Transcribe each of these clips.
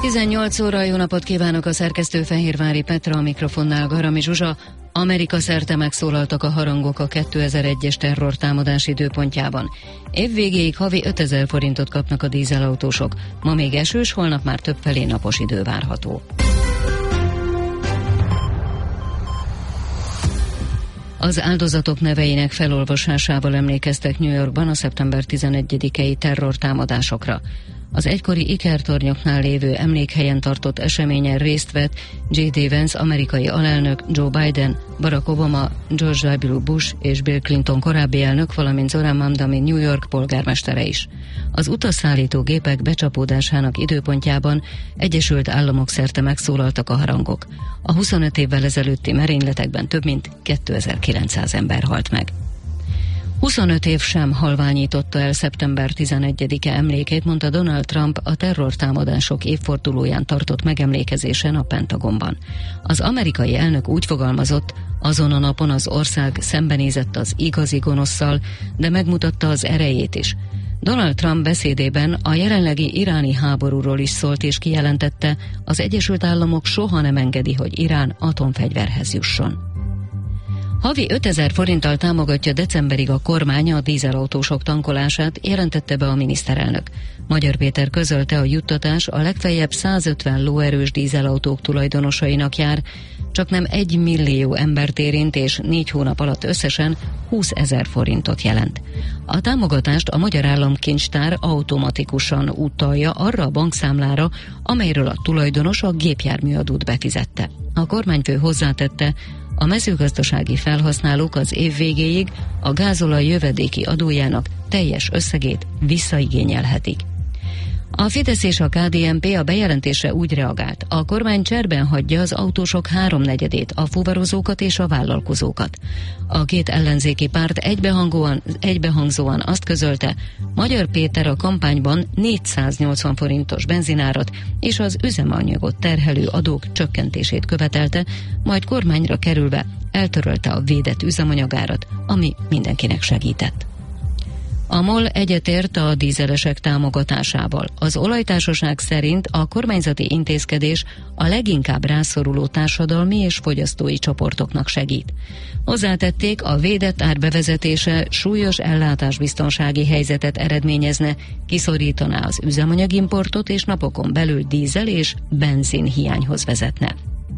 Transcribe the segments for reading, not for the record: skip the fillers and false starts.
18 óra, jó napot kívánok, a szerkesztő Fehérvári Petra, a mikrofonnál Garami Zsuzsa. Amerika szerte megszólaltak a harangok a 2001-es terrortámadás időpontjában. Évvégéig havi 5000 forintot kapnak a dízelautósok. Ma még esős, holnap már többfelé napos idő várható. Az áldozatok neveinek felolvasásával emlékeztek New Yorkban a szeptember 11-i terrortámadásokra. Az egykori ikertornyoknál lévő emlékhelyen tartott eseményen részt vett J.D. Vance amerikai alelnök, Joe Biden, Barack Obama, George W. Bush és Bill Clinton korábbi elnök, valamint Zoran Mamdani New York polgármestere is. Az utasszállító gépek becsapódásának időpontjában Egyesült Államok szerte megszólaltak a harangok. A 25 évvel ezelőtti merényletekben több mint 2900 ember halt meg. 25 év sem halványította el szeptember 11-e emlékét, mondta Donald Trump a terrortámadások évfordulóján tartott megemlékezésen a Pentagonban. Az amerikai elnök úgy fogalmazott, azon a napon az ország szembenézett az igazi gonoszszal, de megmutatta az erejét is. Donald Trump beszédében a jelenlegi iráni háborúról is szólt és kijelentette, az Egyesült Államok soha nem engedi, hogy Irán atomfegyverhez jusson. Havi 5000 forinttal támogatja decemberig a kormány a dízelautósok tankolását, jelentette be a miniszterelnök. Magyar Péter közölte, a juttatás a legfeljebb 150 lóerős dízelautók tulajdonosainak jár, csak nem 1 millió embert érint, és 4 hónap alatt összesen 20 000 forintot jelent. A támogatást a Magyar Államkincstár automatikusan utalja arra a bankszámlára, amelyről a tulajdonos a gépjárműadót befizette. A kormányfő hozzátette, a mezőgazdasági felhasználók az év végéig a gázolaj jövedéki adójának teljes összegét visszaigényelhetik. A Fidesz és a KDNP a bejelentésre úgy reagált, a kormány cserben hagyja az autósok 3/4-ét, a fuvarozókat és a vállalkozókat. A két ellenzéki párt egybehangzóan azt közölte, Magyar Péter a kampányban 480 forintos benzinárat és az üzemanyagot terhelő adók csökkentését követelte, majd kormányra kerülve eltörölte a védett üzemanyagárat, ami mindenkinek segített. A MOL egyetért a dízelesek támogatásával. Az olajtársaság szerint a kormányzati intézkedés a leginkább rászoruló társadalmi és fogyasztói csoportoknak segít. Hozzátették, a védett ár bevezetése súlyos ellátásbiztonsági helyzetet eredményezne, kiszorítaná az üzemanyagimportot és napokon belül dízel és benzin hiányhoz vezetne.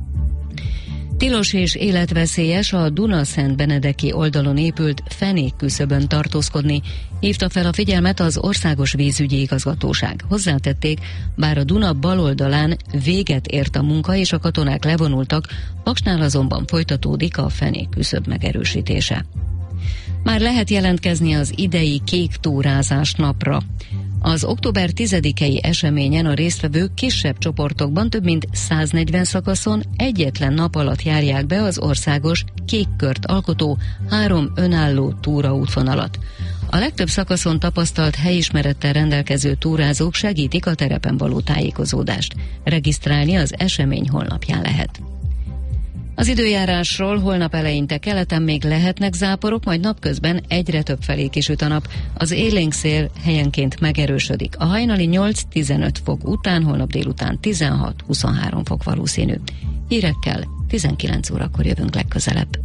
Tilos és életveszélyes a Duna-Szentbenedeki oldalon épült fenékküszöbön tartózkodni, hívta fel a figyelmet az Országos Vízügyi Igazgatóság. Hozzátették, bár a Duna bal oldalán véget ért a munka és a katonák levonultak, Paksnál azonban folytatódik a fenékküszöb megerősítése. Már lehet jelentkezni az idei kék túrázás napra. Az október 10-i eseményen a résztvevők kisebb csoportokban több mint 140 szakaszon egyetlen nap alatt járják be az országos kékkört alkotó 3 önálló túraútvonalat. A legtöbb szakaszon tapasztalt helyismerettel rendelkező túrázók segítik a terepen való tájékozódást. Regisztrálni az esemény honlapján lehet. Az időjárásról: holnap eleinte keleten még lehetnek záporok, majd napközben egyre több felé kisüt a nap. Az élénk szél helyenként megerősödik. A hajnali 8-15 fok után, holnap délután 16-23 fok valószínű. Hírekkel 19 órakor jövünk legközelebb.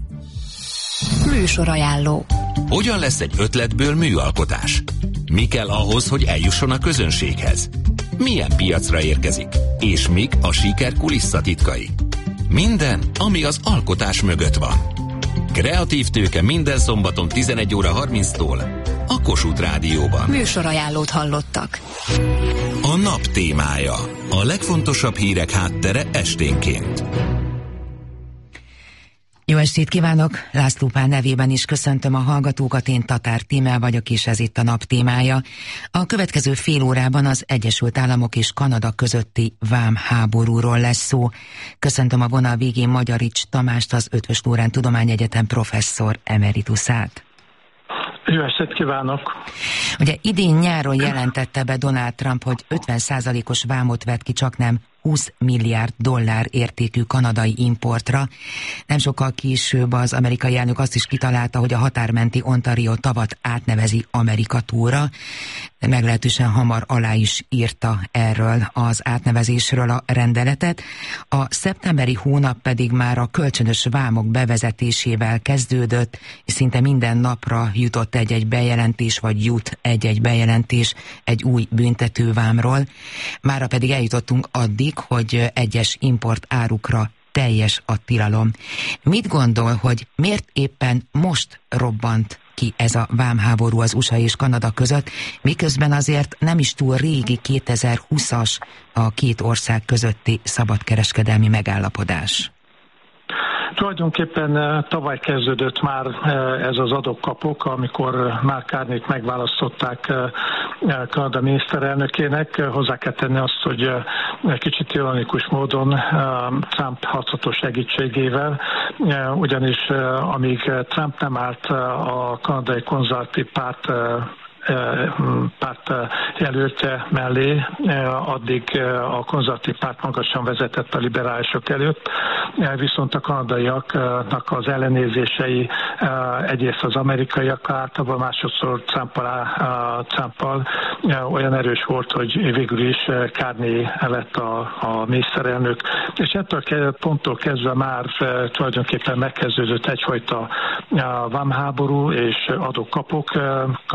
Műsorajánló. Hogyan lesz egy ötletből műalkotás? Mi kell ahhoz, hogy eljusson a közönséghez? Milyen piacra érkezik? És mik a siker kulisszatitkai? Minden, ami az alkotás mögött van. Kreatív tőke minden szombaton 11 óra 30-tól a Kossuth Rádióban. Műsorajánlót hallottak. A nap témája. A legfontosabb hírek háttere esténként. Jó estét kívánok! László Pál nevében is köszöntöm a hallgatókat, én Tatár Tímea vagyok, és ez itt a nap témája. A következő fél órában az Egyesült Államok és Kanada közötti vámháborúról lesz szó. Köszöntöm a vonal végén Magyarics Tamást, az Eötvös Loránd Tudományegyetem professzor emeritusát. Jó estét kívánok! Ugye idén nyáron jelentette be Donald Trump, hogy 50%-os vámot vet ki csaknem 20 milliárd dollár értékű kanadai importra. Nem sokkal később az amerikai elnök azt is kitalálta, hogy a határmenti Ontario tavat átnevezi Amerika túra. Meglehetősen hamar alá is írta erről az átnevezésről a rendeletet. A szeptemberi hónap pedig már a kölcsönös vámok bevezetésével kezdődött, és szinte minden napra jutott egy-egy bejelentés, vagy jut egy-egy bejelentés egy új büntetővámról. Mára pedig eljutottunk addig, hogy egyes import árukra teljes a tilalom. Mit gondol, hogy miért éppen most robbant ki ez a vámháború az USA és Kanada között, miközben azért nem is túl régi 2020-as a két ország közötti szabadkereskedelmi megállapodás? Tulajdonképpen tavaly kezdődött már ez az adok-kapok, amikor Mark Carney-t megválasztották Kanada miniszterelnökének. Hozzá kell tenni azt, hogy kicsit ironikus módon Trump harcotos segítségével, ugyanis amíg Trump nem állt a kanadai konzervatív párt jelöltje mellé, addig a konzervatív párt magasan vezetett a liberálisok előtt, viszont a kanadaiaknak az ellenérzései egyrészt az amerikaiak általában, másodszor Trumpal olyan erős volt, hogy végül is Carney lett a miniszterelnök, és ettől a ponttól kezdve már tulajdonképpen megkezdődött egyfajta vámháború és adok-kapok